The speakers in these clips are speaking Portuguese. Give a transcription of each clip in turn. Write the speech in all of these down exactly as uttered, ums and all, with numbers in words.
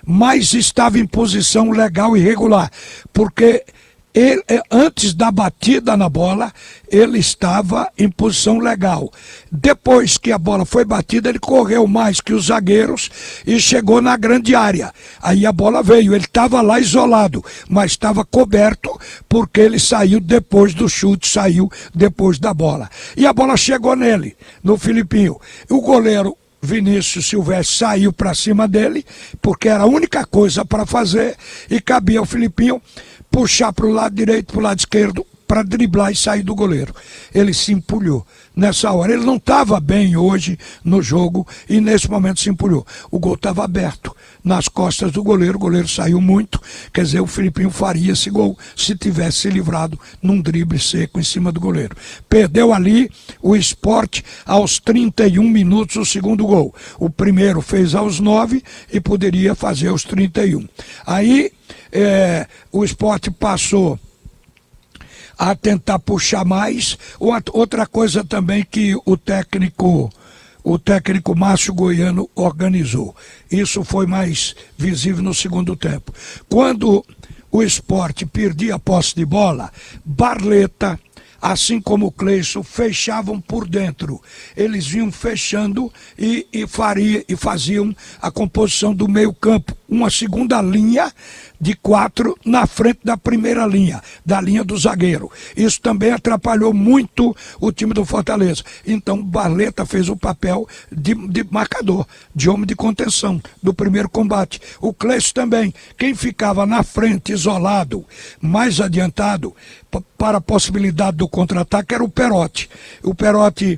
mas estava em posição legal e regular, porque ele, antes da batida na bola, ele estava em posição legal. Depois que a bola foi batida, ele correu mais que os zagueiros e chegou na grande área. Aí a bola veio, ele estava lá isolado, mas estava coberto porque ele saiu depois do chute, saiu depois da bola. E a bola chegou nele, no Filipinho. O goleiro Vinícius Silvestre saiu para cima dele, porque era a única coisa para fazer, e cabia ao Filipinho puxar para o lado direito, para o lado esquerdo, para driblar e sair do goleiro. Ele se empulhou nessa hora. Ele não estava bem hoje no jogo e nesse momento se empulhou. O gol estava aberto nas costas do goleiro, o goleiro saiu muito, quer dizer, o Filipinho faria esse gol se tivesse se livrado num drible seco em cima do goleiro. Perdeu ali o Sport aos trinta e um minutos o segundo gol. O primeiro fez aos nove e poderia fazer aos trinta e um. Aí é, o Sport passou a tentar puxar mais. Outra coisa também que o técnico, o técnico Márcio Goiano organizou. Isso foi mais visível no segundo tempo. Quando o Sport perdia a posse de bola, Barleta, assim como o Cleison, fechavam por dentro. Eles vinham fechando e, e, faria, e faziam a composição do meio campo. Uma segunda linha de quatro na frente da primeira linha, da linha do zagueiro. Isso também atrapalhou muito o time do Fortaleza. Então, Barleta fez o papel de, de marcador, de homem de contenção do primeiro combate. O Cleison também. Quem ficava na frente, isolado, mais adiantado, para a possibilidade do contra-ataque, era o Perotti. O Perotti,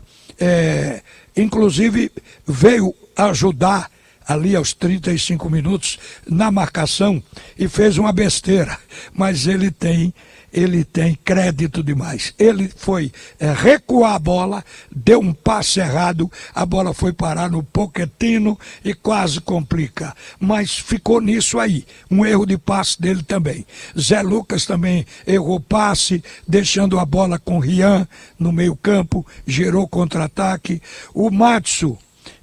é, inclusive, veio ajudar ali aos trinta e cinco minutos na marcação e fez uma besteira, mas ele tem, ele tem crédito demais. Ele foi é, recuar a bola, deu um passe errado, a bola foi parar no Pochettino e quase complica, mas ficou nisso aí, um erro de passe dele também. Zé Lucas também errou passe, deixando a bola com Rian no meio campo, gerou contra-ataque. O Matsu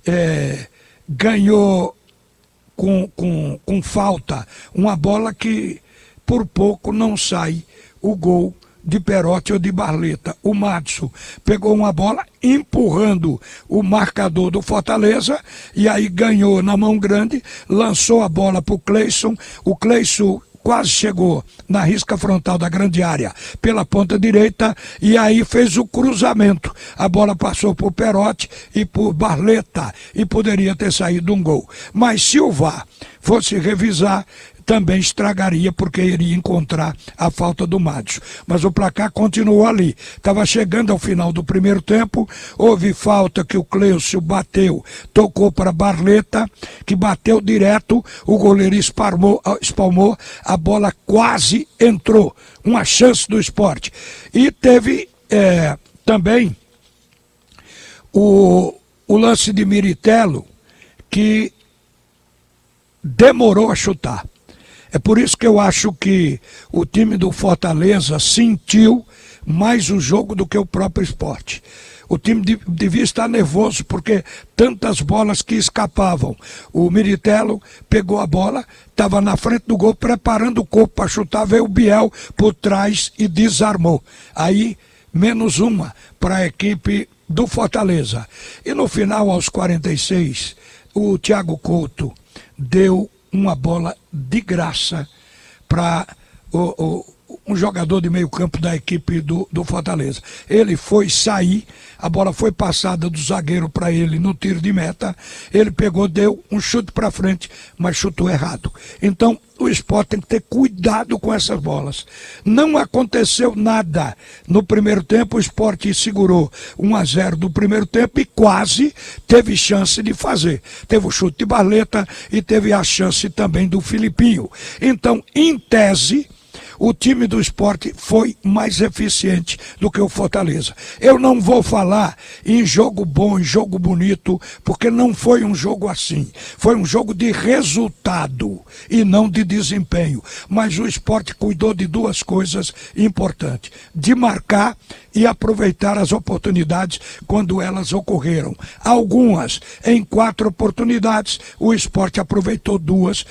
é, ganhou com, com, com falta uma bola que por pouco não sai o gol de Perotti ou de Barleta. O Matsu pegou uma bola empurrando o marcador do Fortaleza e aí ganhou na mão grande, lançou a bola para o Cleison. O Cleison quase chegou na risca frontal da grande área pela ponta direita e aí fez o cruzamento. A bola passou por Perotti e por Barleta e poderia ter saído um gol. Mas se o V A R fosse revisar, também estragaria, porque iria encontrar a falta do Matsu. Mas o placar continuou ali. Estava chegando ao final do primeiro tempo, houve falta que o Cleison bateu, tocou para Barleta, que bateu direto, o goleiro espalmou, espalmou, a bola quase entrou. Uma chance do Sport. E teve é, também o, o lance de Miritello, que demorou a chutar. É por isso que eu acho que o time do Fortaleza sentiu mais o jogo do que o próprio Sport. O time devia estar nervoso porque tantas bolas que escapavam. O Miritello pegou a bola, estava na frente do gol, preparando o corpo para chutar, veio o Biel por trás e desarmou. Aí, menos uma para a equipe do Fortaleza. E no final, aos quarenta e seis, o Thiago Couto deu uma bola de graça para um jogador de meio campo da equipe do, do Fortaleza. Ele foi sair, a bola foi passada do zagueiro para ele no tiro de meta, ele pegou, deu um chute para frente, mas chutou errado. Então o Sport tem que ter cuidado com essas bolas. Não aconteceu nada no primeiro tempo, o Sport segurou um a zero do primeiro tempo e quase teve chance de fazer. Teve o chute de Barleta e teve a chance também do Filipinho. Então, em tese, o time do Sport foi mais eficiente do que o Fortaleza. Eu não vou falar em jogo bom, em jogo bonito, porque não foi um jogo assim. Foi um jogo de resultado e não de desempenho. Mas o Sport cuidou de duas coisas importantes: de marcar e aproveitar as oportunidades quando elas ocorreram. Algumas, em quatro oportunidades, o Sport aproveitou duas